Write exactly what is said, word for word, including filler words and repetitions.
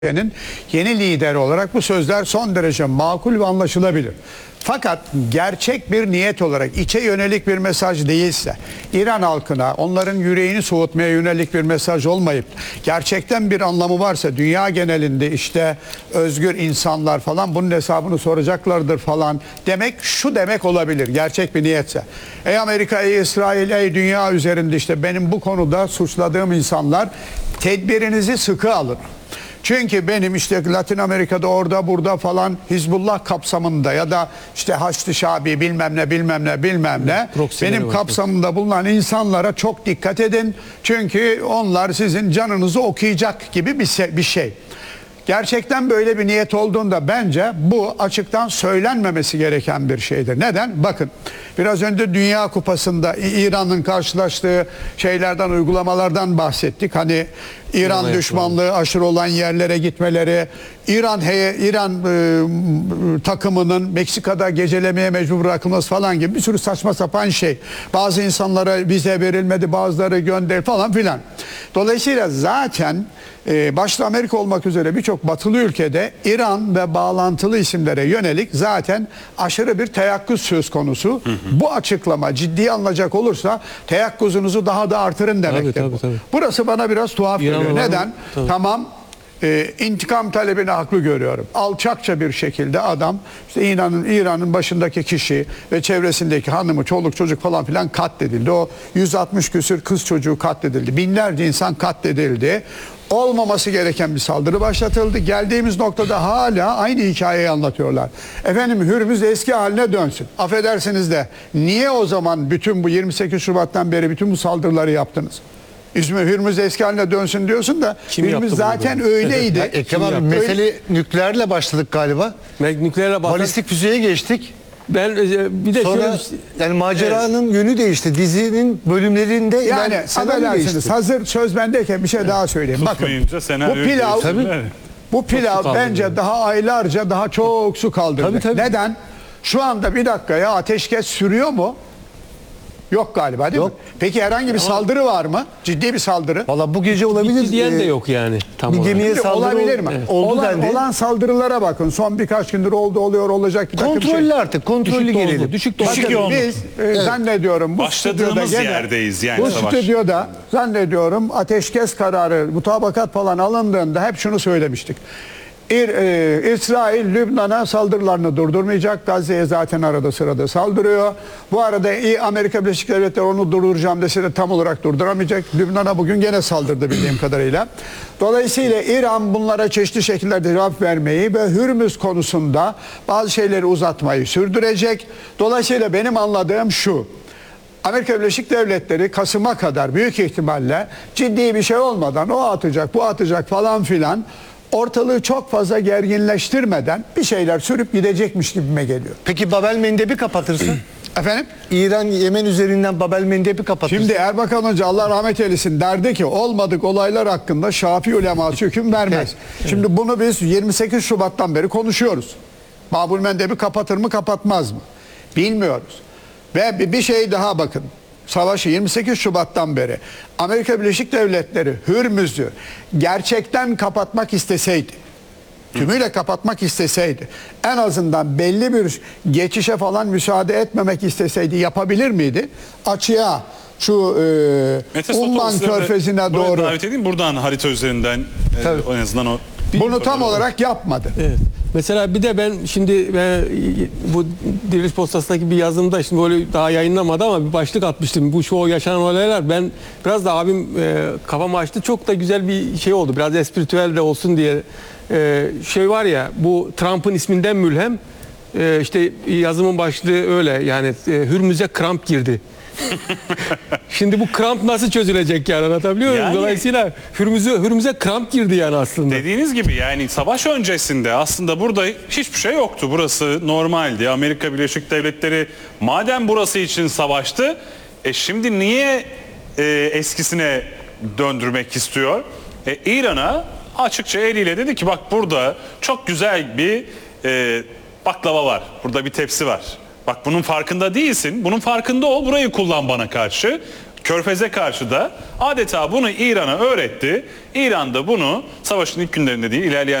yeni lideri olarak bu sözler son derece makul ve anlaşılabilir. Fakat gerçek bir niyet olarak içe yönelik bir mesaj değilse, İran halkına onların yüreğini soğutmaya yönelik bir mesaj olmayıp gerçekten bir anlamı varsa dünya genelinde işte özgür insanlar falan bunun hesabını soracaklardır falan demek şu demek olabilir gerçek bir niyetse. Ey Amerika, ey İsrail, ey dünya üzerinde işte benim bu konuda suçladığım insanlar tedbirinizi sıkı alın. Çünkü benim işte Latin Amerika'da orada burada falan Hizbullah kapsamında ya da işte Haçlı Şabi bilmem ne bilmem ne bilmem ne benim kapsamında bulunan insanlara çok dikkat edin. Çünkü onlar sizin canınızı okuyacak gibi bir şey. Gerçekten böyle bir niyet olduğunda bence bu açıktan söylenmemesi gereken bir şeydir. Neden? Bakın biraz önce Dünya Kupası'nda İran'ın karşılaştığı şeylerden, uygulamalardan bahsettik. Hani İran İran düşmanlığı aşırı olan yerlere gitmeleri, İran heye, İran e, takımının Meksika'da gecelemeye mecbur bırakılması falan gibi bir sürü saçma sapan şey. Bazı insanlara vize verilmedi, bazıları gönderildi falan filan. Dolayısıyla zaten e, başta Amerika olmak üzere birçok batılı ülkede İran ve bağlantılı isimlere yönelik zaten aşırı bir teyakkuz söz konusu. Hı hı. Bu açıklama ciddiye alınacak olursa teyakkuzunuzu daha da artırın demektir. Tabii, tabii, tabii. Burası bana biraz tuhaf İran geliyor. Neden? Tabii. Tamam. Ee, intikam talebini haklı görüyorum. Alçakça bir şekilde adam işte İran'ın İran'ın başındaki kişi ve çevresindeki hanımı, çoluk çocuk falan filan katledildi. O yüz altmış küsür kız çocuğu katledildi. Binlerce insan katledildi. Olmaması gereken bir saldırı başlatıldı. Geldiğimiz noktada hala aynı hikayeyi anlatıyorlar. Efendim Hürmüz eski haline dönsün. Affedersiniz de niye o zaman bütün bu yirmi sekiz Şubat'tan beri bütün bu saldırıları yaptınız? İsmi Hürmüz eski haline dönsün diyorsun da Kim Hürmüz zaten bunu? Öyleydi. Evet. Ekrem abi mesele nükleerle başladık galiba. Nükleerle başladık. Balistik füzeye geçtik. Ben bir de Sonra şöyle, yani maceranın evet. yönü değişti. Dizinin bölümlerinde yani affedersiniz hazır söz bendeyken bir şey daha söyleyeyim. Bakın bu pilav bu pilav bence yani. daha aylarca daha çok su kaldırdı. Tabii, tabii. Neden? Şu anda bir dakikaya ateşkes sürüyor mu? Yok galiba değil yok. mi? Peki herhangi bir Ama, saldırı var mı? Ciddi bir saldırı. Valla bu gece olabilir. Diyen de yok yani. Tam bir gemiye saldırı olabilir mi? Evet. Oldu olan, dendi. olan saldırılara bakın. Son birkaç gündür oldu oluyor olacak bir takım kontrollü şey. artık. Kontrollü düşük gelelim. Oldu, düşük Bakın biz e, evet. zannediyorum bu başladığımız gene, yerdeyiz yani bu savaş. stüdyoda zannediyorum ateşkes kararı, mutabakat falan alındığında hep şunu söylemiştik. İr, e, İsrail Lübnan'a saldırılarını durdurmayacak. Gazze'ye zaten arada sırada saldırıyor. Bu arada Amerika Birleşik Devletleri onu durduracağım dese de tam olarak durduramayacak. Lübnan'a bugün gene saldırdı bildiğim kadarıyla. Dolayısıyla İran bunlara çeşitli şekillerde cevap vermeyi ve Hürmüz konusunda bazı şeyleri uzatmayı sürdürecek. Dolayısıyla benim anladığım şu. Amerika Birleşik Devletleri Kasım'a kadar büyük ihtimalle ciddi bir şey olmadan o atacak bu atacak falan filan ortalığı çok fazla gerginleştirmeden bir şeyler sürüp gidecekmiş gibime geliyor. Peki Babel Mendeb'i kapatırsın? Efendim? İran Yemen üzerinden Babel Mendeb'i kapatırsın. Şimdi Erbakan Hoca Allah rahmet eylesin derdi ki olmadık olaylar hakkında Şafii uleması hüküm vermez. Şimdi bunu biz yirmi sekiz Şubat'tan beri konuşuyoruz. Babel Mendeb'i kapatır mı kapatmaz mı? Bilmiyoruz. Ve bir şey daha bakın. Savaşı yirmi sekiz Şubat'tan beri Amerika Birleşik Devletleri Hürmüz'ü gerçekten kapatmak isteseydi, tümüyle kapatmak isteseydi, en azından belli bir geçişe falan müsaade etmemek isteseydi yapabilir miydi? Açığa şu e, Umman Körfezi'ne doğru davet edeyim buradan harita üzerinden e, en azından o bunu tam olarak yapmadı. Evet. Mesela bir de ben şimdi ben, bu Diriliş Postası'ndaki bir yazımda şimdi böyle daha yayınlamadı ama bir başlık atmıştım. Bu şu yaşanan olaylar ben biraz da abim e, kafamı açtı. Çok da güzel bir şey oldu. Biraz espritüel de olsun diye. E, şey var ya bu Trump'ın isminden mülhem e, işte yazımın başlığı öyle yani e, Hürmüz'e kramp girdi. Şimdi bu kramp nasıl çözülecek yani anlatabiliyor muyum? Yani, Dolayısıyla Hürmüz'e Hürmüz'e kramp girdi yani aslında. Dediğiniz gibi yani savaş öncesinde aslında burada hiçbir şey yoktu. Burası normaldi. Amerika Birleşik Devletleri madem burası için savaştı, e şimdi niye e, eskisine döndürmek istiyor? E, İran'a açıkça eliyle dedi ki bak burada çok güzel bir e, baklava var. Burada bir tepsi var. Bak bunun farkında değilsin. Bunun farkında ol. Burayı kullan bana karşı. Körfez'e karşı da adeta bunu İran'a öğretti. İran da bunu savaşın ilk günlerinde değil, ilerleyen